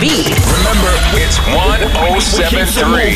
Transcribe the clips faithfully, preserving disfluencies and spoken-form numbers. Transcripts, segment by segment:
Beat. Remember, it's one oh seven point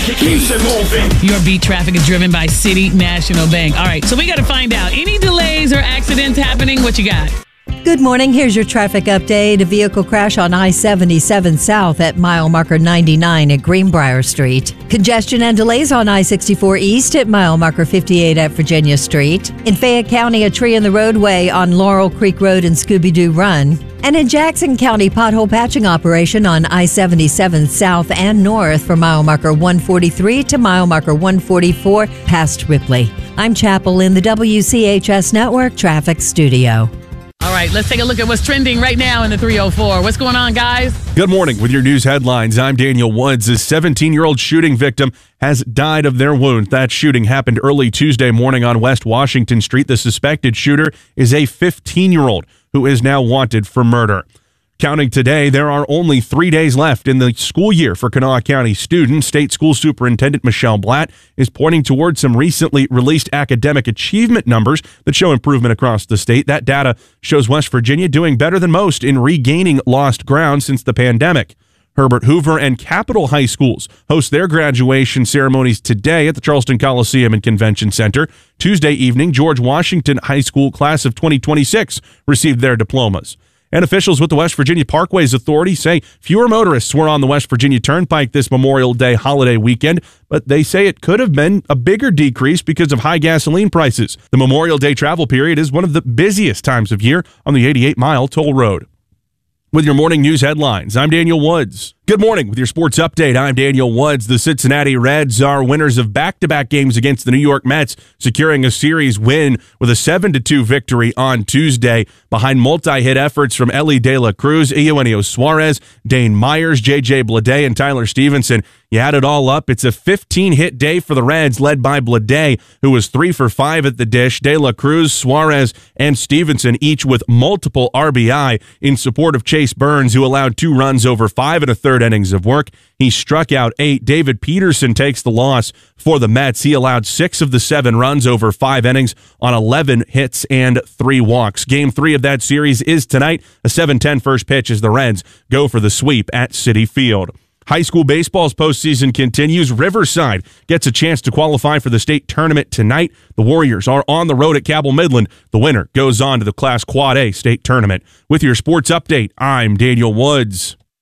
three. Your beat traffic is driven by City National Bank. All right, so we got to find out. Any delays or accidents happening? What you got? Good morning. Here's your traffic update. A vehicle crash on I seventy-seven South at mile marker ninety-nine at Greenbrier Street. Congestion and delays on I sixty-four East at mile marker fifty-eight at Virginia Street. In Fayette County, a tree in the roadway on Laurel Creek Road and Scooby-Doo Run. And in Jackson County, pothole patching operation on I seventy-seven South and North from mile marker one forty-three to mile marker one forty-four past Ripley. I'm Chapel in the W C H S Network Traffic Studio. All right, let's take a look at what's trending right now in the three oh four. What's going on, guys? Good morning. With your news headlines, I'm Daniel Woods. A seventeen-year-old shooting victim has died of their wound. That shooting happened early Tuesday morning on West Washington Street. The suspected shooter is a fifteen-year-old who is now wanted for murder. Counting today, there are only three days left in the school year for Kanawha County students. State School Superintendent Michelle Blatt is pointing towards some recently released academic achievement numbers that show improvement across the state. That data shows West Virginia doing better than most in regaining lost ground since the pandemic. Herbert Hoover and Capitol High Schools host their graduation ceremonies today at the Charleston Coliseum and Convention Center. Tuesday evening, George Washington High School class of twenty twenty-six received their diplomas. And officials with the West Virginia Parkways Authority say fewer motorists were on the West Virginia Turnpike this Memorial Day holiday weekend, but they say it could have been a bigger decrease because of high gasoline prices. The Memorial Day travel period is one of the busiest times of year on the eighty-eight mile toll road. With your morning news headlines, I'm Daniel Woods. Good morning. With your sports update, I'm Daniel Woods. The Cincinnati Reds are winners of back-to-back games against the New York Mets, securing a series win with a seven to two victory on Tuesday behind multi-hit efforts from Elly De La Cruz, Eugenio Suarez, Dane Myers, J J Bleday, and Tyler Stevenson. You add it all up, it's a fifteen-hit day for the Reds, led by Bleday, who was three for five at the dish. De La Cruz, Suarez, and Stevenson, each with multiple R B I in support of Chase Burns, who allowed two runs over five and a third innings of work. He struck out eight. David Peterson takes the loss for the Mets. He allowed six of the seven runs over five innings on eleven hits and three walks. Game three of that series is tonight. A seven ten first pitch as the Reds go for the sweep at Citi Field. High school baseball's postseason continues. Riverside gets a chance to qualify for the state tournament tonight. The Warriors are on the road at Cabell Midland. The winner goes on to the Class Quad A state tournament. With your sports update, I'm Daniel Woods.